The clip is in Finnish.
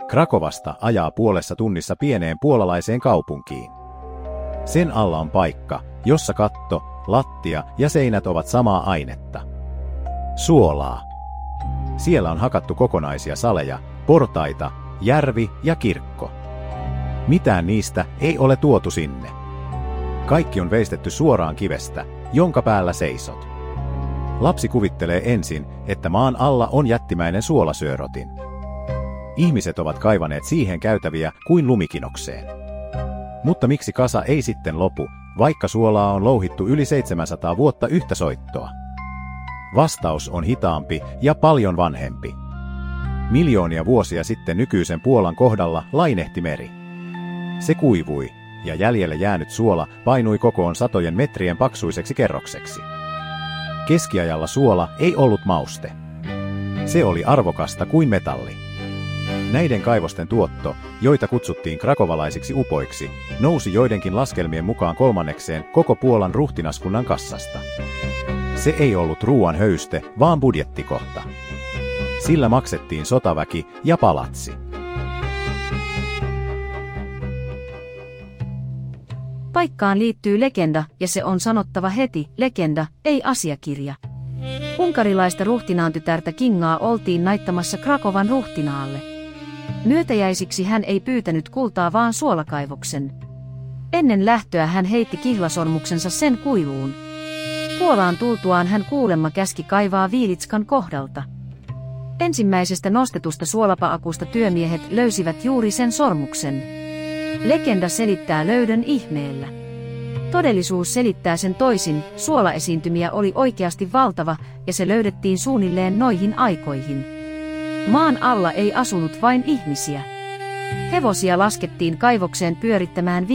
Krakovasta ajaa puolessa tunnissa pieneen puolalaiseen kaupunkiin. Sen alla on paikka, jossa katto, lattia ja seinät ovat samaa ainetta. Suolaa. Siellä on hakattu kokonaisia saleja, portaita, järvi ja kirkko. Mitään niistä ei ole tuotu sinne. Kaikki on veistetty suoraan kivestä, jonka päällä seisot. Lapsi kuvittelee ensin, että maan alla on jättimäinen suolasyörotin. Ihmiset ovat kaivaneet siihen käytäviä kuin lumikinokseen. Mutta miksi kasa ei sitten lopu, vaikka suolaa on louhittu yli 700 vuotta yhtä soittoa? Vastaus on hitaampi ja paljon vanhempi. Miljoonia vuosia sitten nykyisen Puolan kohdalla lainehti meri. Se kuivui, ja jäljelle jäänyt suola painui kokoon satojen metrien paksuiseksi kerrokseksi. Keskiajalla suola ei ollut mauste. Se oli arvokasta kuin metalli. Näiden kaivosten tuotto, joita kutsuttiin krakovalaisiksi upoiksi, nousi joidenkin laskelmien mukaan 1/3 koko Puolan ruhtinaskunnan kassasta. Se ei ollut ruuan höyste, vaan budjettikohta. Sillä maksettiin sotaväki ja palatsi. Paikkaan liittyy legenda, ja se on sanottava heti, legenda, ei asiakirja. Unkarilaista ruhtinaantytärtä Kingaa oltiin naittamassa Krakovan ruhtinaalle. Myötäjäisiksi hän ei pyytänyt kultaa vaan suolakaivoksen. Ennen lähtöä hän heitti kihlasormuksensa sen kuivuun. Puolaan tultuaan hän kuulemma käski kaivaa Viilitskan kohdalta. Ensimmäisestä nostetusta suolapaakusta työmiehet löysivät juuri sen sormuksen. Legenda selittää löydön ihmeellä. Todellisuus selittää sen toisin, suolaesiintymiä oli oikeasti valtava ja se löydettiin suunnilleen noihin aikoihin. Maan alla ei asunut vain ihmisiä. Hevosia laskettiin kaivokseen pyörittämään